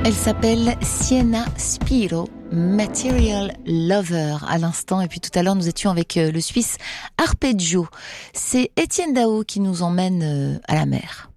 Elle s'appelle Sienna Spiro, Material Lover à l'instant. Et puis tout à l'heure, nous étions avec le Suisse Arpeggio. C'est Étienne Dao qui nous emmène à la mer.